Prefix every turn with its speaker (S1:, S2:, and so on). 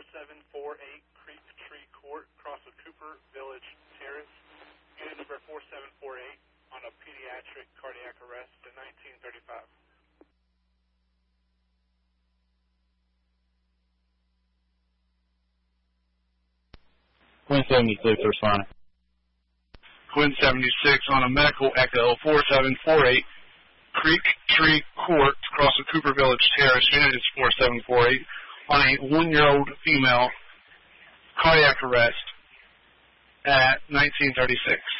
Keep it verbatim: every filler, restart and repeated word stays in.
S1: seven four eight Creek Tree Court, across the Cooper Village Terrace. Unit number four seven four eight on a pediatric cardiac arrest in nineteen thirty-five.
S2: Quinn seventy-six, responding.
S3: Quinn seventy-six on a medical echo, four seven four eight Creek Tree Court, across the Cooper Village Terrace. Unit is four seven four eight on a one-year-old female cardiac arrest at nineteen thirty-six.